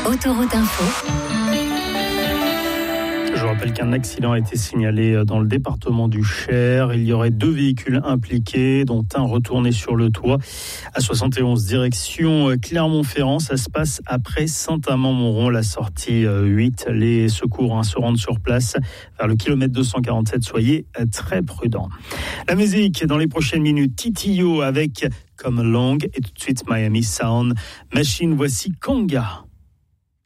Autoroute Info. Je rappelle qu'un accident a été signalé dans le département du Cher. Il y aurait 2 véhicules impliqués, dont un retourné sur le toit. À 71 direction Clermont-Ferrand, ça se passe après Saint-Amand-Montrond, la sortie 8. Les secours se rendent sur place vers le kilomètre 247. Soyez très prudents. La musique dans les prochaines minutes, Titio avec Come Along et tout de suite Miami Sound Machine. Voici Conga.